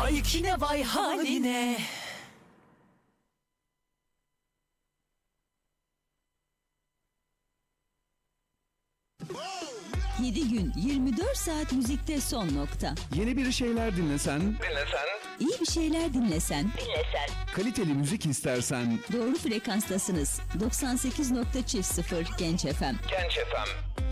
Vay kine vay haline. 7 gün 24 saat müzikte son nokta. Yeni bir şeyler dinlesen, İyi bir şeyler dinlesen, kaliteli müzik istersen, doğru frekanstasınız. 98.0 Genç FM. Genç FM.